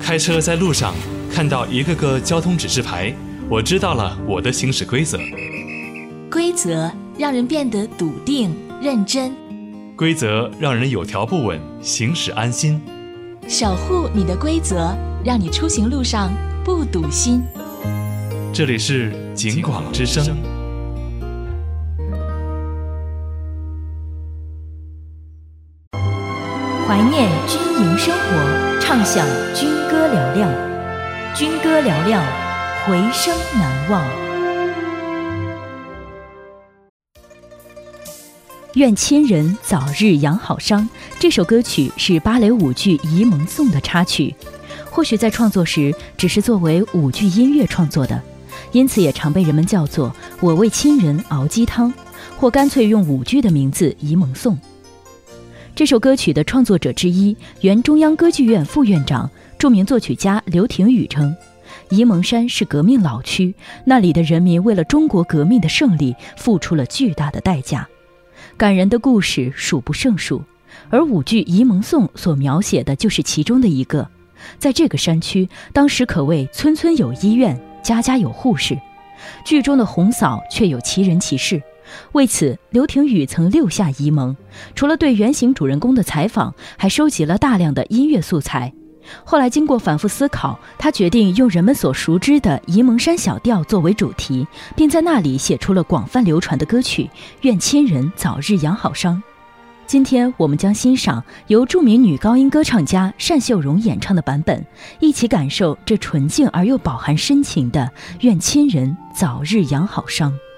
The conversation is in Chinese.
开车在路上看到一个个交通指示牌，我知道了我的行驶规则。 规则让人变得笃定认真， 规则让人有条不紊，行驶安心。 守护你的规则，让你出行路上不堵心。 这里是警广之声。 怀念军营生活，畅享军歌嘹亮，军歌嘹亮，回声难忘。愿亲人早日养好伤，这首歌曲是芭蕾舞剧《沂蒙颂》的插曲，或许在创作时只是作为舞剧音乐创作的，因此也常被人们叫做我为亲人熬鸡汤，或干脆用舞剧的名字《沂蒙颂》。这首歌曲的创作者之一，原中央歌剧院副院长、著名作曲家刘廷宇称，沂蒙山是革命老区，那里的人民为了中国革命的胜利付出了巨大的代价。感人的故事数不胜数，而舞剧《沂蒙颂》所描写的就是其中的一个。在这个山区，当时可谓村村有医院，家家有护士，剧中的红嫂却有奇人奇事。为此，刘廷宇曾六下沂蒙，除了对原型主人公的采访，还收集了大量的音乐素材。后来经过反复思考，他决定用人们所熟知的沂蒙山小调作为主题，并在那里写出了广泛流传的歌曲《愿亲人早日养好伤》。今天我们将欣赏由著名女高音歌唱家单秀荣演唱的版本，一起感受这纯净而又饱含深情的《愿亲人早日养好伤》。